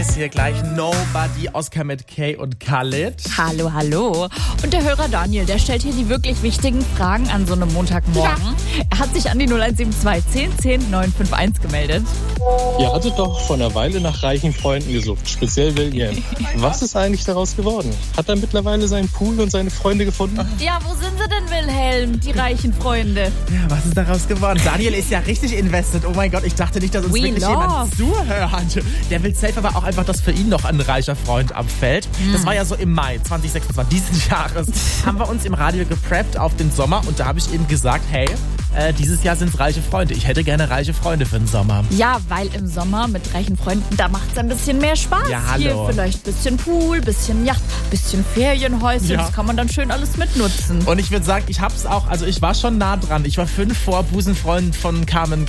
Ist hier gleich Nobody, Oscar mit Kay und Khalid. Hallo, hallo. Und der Hörer Daniel, der stellt hier die wirklich wichtigen Fragen an so einem Montagmorgen. Ja. Er hat sich an die 0172 10 10 951 gemeldet. Ihr hattet doch vor einer Weile nach reichen Freunden gesucht, speziell William. Was ist eigentlich daraus geworden? Hat er mittlerweile seinen Pool und seine Freunde gefunden? Ja, wo sind sie denn, Wilhelm, die reichen Freunde? Ja, was ist daraus geworden? Daniel ist ja richtig invested. Oh mein Gott, ich dachte nicht, dass uns wirklich jemand zuhört. Der will safe aber auch einfach, dass für ihn noch ein reicher Freund abfällt. Das war ja so im Mai 2026 diesen Jahres. Haben wir uns im Radio gepreppt auf den Sommer und da habe ich eben gesagt, hey, dieses Jahr sind es reiche Freunde. Ich hätte gerne reiche Freunde für den Sommer. Ja, weil im Sommer mit reichen Freunden, da macht es ein bisschen mehr Spaß. Ja, hallo. Hier vielleicht ein bisschen Pool, bisschen Yacht, bisschen Ferienhäuschen. Ja. Das kann man dann schön alles mitnutzen. Und ich würde sagen, ich war schon nah dran. Ich war 5 vor Busenfreund von Carmen